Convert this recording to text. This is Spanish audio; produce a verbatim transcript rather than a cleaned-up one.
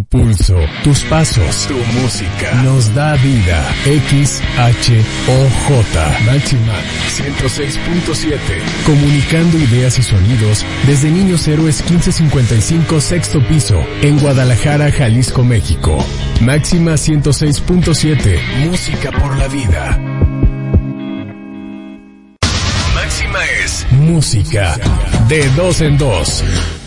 pulso, tus pasos, tu música, nos da vida. X H O J, Máxima ciento seis punto siete, comunicando ideas y sonidos desde Niños Héroes quince cincuenta y cinco, sexto piso, en Guadalajara, Jalisco, México. Máxima ciento seis punto siete, música por la vida. Máxima es música de dos en dos.